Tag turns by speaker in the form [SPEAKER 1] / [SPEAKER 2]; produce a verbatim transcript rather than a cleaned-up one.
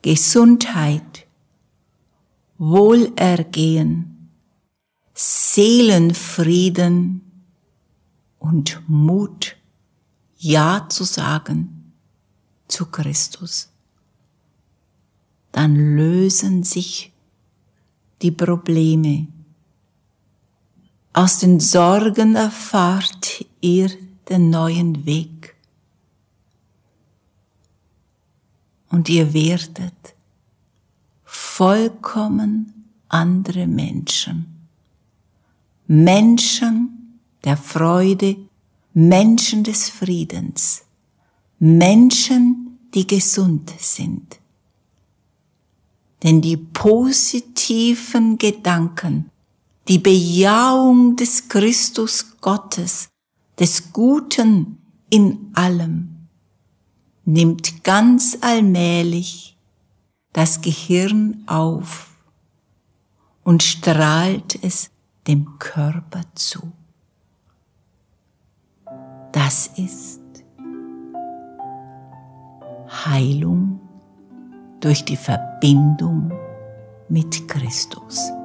[SPEAKER 1] Gesundheit, Wohlergehen, Seelenfrieden und Mut, Ja zu sagen zu Christus. Dann lösen sich die Probleme. Aus den Sorgen erfahrt ihr den neuen Weg. Und ihr werdet vollkommen andere Menschen. Menschen der Freude, Menschen des Friedens, Menschen, die gesund sind. Denn die positiven Gedanken, die Bejahung des Christus Gottes, des Guten in allem, nimmt ganz allmählich das Gehirn auf und strahlt es dem Körper zu. Das ist Heilung durch die Verbindung mit Christus.